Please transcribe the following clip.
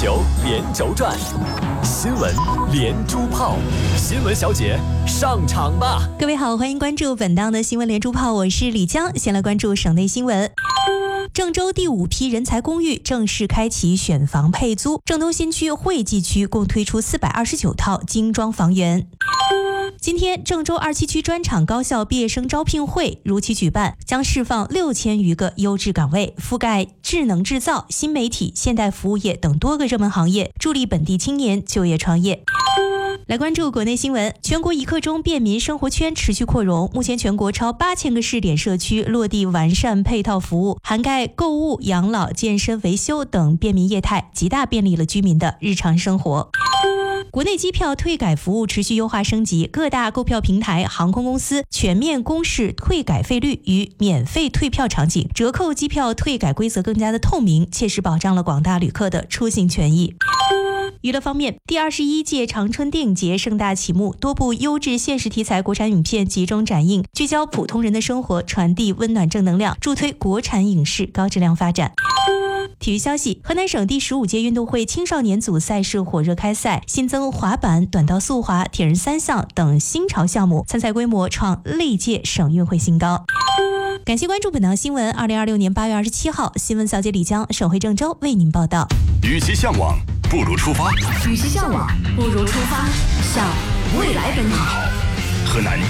球连轴转，新闻连珠炮，新闻小姐上场吧！ 各位好，欢迎关注本档的新闻连珠炮，我是李江。先来关注省内新闻。郑州第5批人才公寓正式开启选房配租，郑东新区、惠济区共推出429套精装房源。今天，郑州27区专场高校毕业生招聘会如期举办，将释放6000余个优质岗位，覆盖智能制造、新媒体、现代服务业等多个热门行业，助力本地青年就业创业。来关注国内新闻，全国一刻钟便民生活圈持续扩容，目前全国超8000个试点社区落地完善配套服务，涵盖购物、养老、健身、维修等便民业态，极大便利了居民的日常生活。国内机票退改服务持续优化升级，各大购票平台、航空公司全面公示退改费率与免费退票场景，折扣机票退改规则更加的透明，切实保障了广大旅客的出行权益。娱乐方面，第21届长春电影节盛大启幕，多部优质现实题材国产影片集中展映，聚焦普通人的生活，传递温暖正能量，助推国产影视高质量发展。体育消息，河南省第15届运动会青少年组赛事火热开赛，新增滑板、短道速滑、铁人3项等新潮项目，参赛规模创历届省运会新高。感谢关注本档新闻。2026年8月27号，新闻小姐李江，省会郑州为您报道。 与其向往，不如出发。 与其向往，不如出发，向未来奔跑。 河南